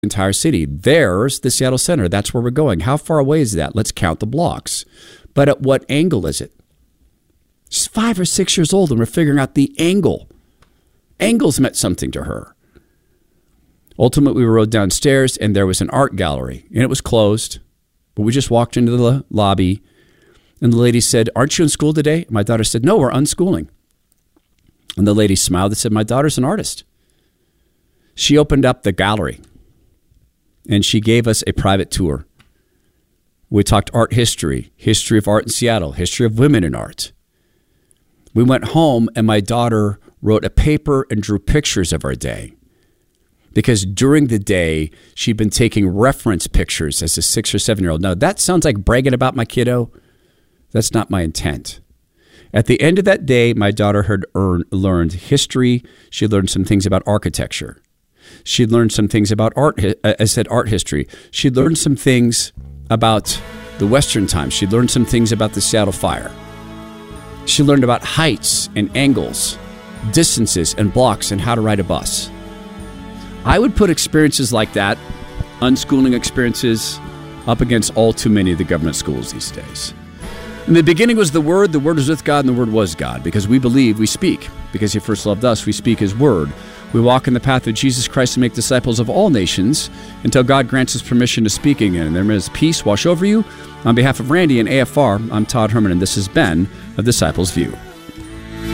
entire city. There's the Seattle Center. That's where we're going. How far away is that? Let's count the blocks. But at what angle is it? She's 5 or 6 years old, and we're figuring out the angle. Angles meant something to her. Ultimately, we rode downstairs, and there was an art gallery, and it was closed. But we just walked into the lobby, and the lady said, "Aren't you in school today?" My daughter said, "No, we're unschooling." And the lady smiled and said, "My daughter's an artist." She opened up the gallery, and she gave us a private tour. We talked art history, history of art in Seattle, history of women in art. We went home, and my daughter wrote a paper and drew pictures of our day. Because during the day, she'd been taking reference pictures as a 6 or 7-year-old. Now, that sounds like bragging about my kiddo. That's not my intent. At the end of that day, my daughter had learned history. She learned some things about architecture. She learned some things about art history. She learned some things about the Western times. She learned some things about the Seattle Fire. She learned about heights and angles, distances and blocks, and how to ride a bus. I would put experiences like that, unschooling experiences, up against all too many of the government schools these days. In the beginning was the Word was with God, and the Word was God. Because we believe, we speak. Because He first loved us, we speak His Word. We walk in the path of Jesus Christ and make disciples of all nations until God grants us permission to speak again. And there is peace wash over you. On behalf of Randy and AFR, I'm Todd Herman, and this has been A Disciple's View.